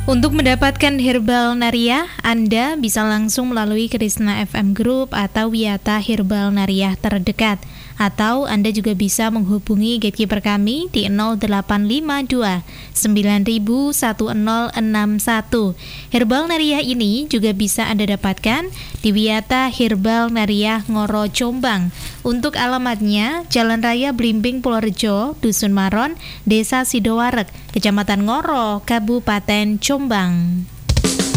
Untuk mendapatkan Herbal Nariah, Anda bisa langsung melalui Krisna FM Group atau Wiyata Herbal Nariah terdekat. Atau Anda juga bisa menghubungi gatekeeper kami di 0852 901061. Herbal Nariah ini juga bisa Anda dapatkan di Wiyata Herbal Nariah Ngoro Jombang. Untuk alamatnya, Jalan Raya Blimbing Purworejo, Dusun Maron, Desa Sidoarek, Kecamatan Ngoro, Kabupaten Jombang.